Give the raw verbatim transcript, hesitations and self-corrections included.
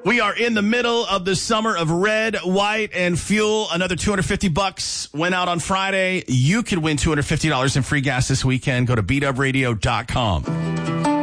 We are in the middle of the summer of red, white, and fuel. Another two hundred fifty bucks went out on Friday. You could win two hundred fifty dollars in free gas this weekend. Go to b dub radio dot com.